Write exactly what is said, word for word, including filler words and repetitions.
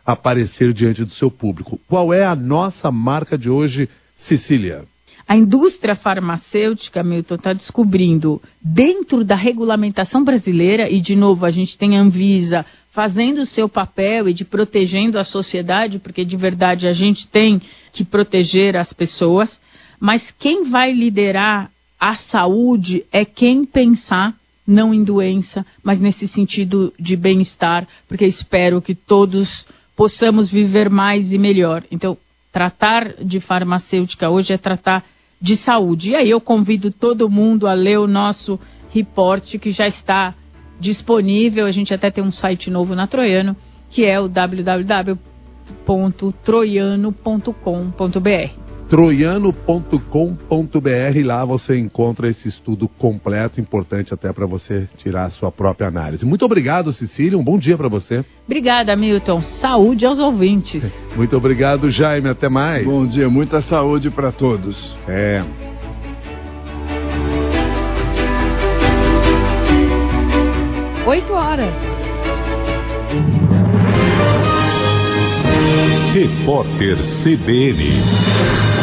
aparecer diante do seu público. Qual é a nossa marca de hoje, Cecília? A indústria farmacêutica, Milton, está descobrindo, dentro da regulamentação brasileira, e de novo a gente tem a Anvisa fazendo o seu papel e de protegendo a sociedade, porque de verdade a gente tem que proteger as pessoas, mas quem vai liderar a saúde é quem pensar não em doença, mas nesse sentido de bem-estar, porque espero que todos possamos viver mais e melhor. Então, tratar de farmacêutica hoje é tratar de saúde. E aí eu convido todo mundo a ler o nosso report, que já está disponível. A gente até tem um site novo na Troiano, que é o w w w ponto troiano ponto com ponto b r. troiano ponto com ponto b r, lá você encontra esse estudo completo, importante até para você tirar a sua própria análise. Muito obrigado, Cecília, um bom dia para você. Obrigada, Milton. Saúde aos ouvintes. Muito obrigado, Jaime, até mais. Bom dia, muita saúde para todos. É. Oito horas. Repórter C B N.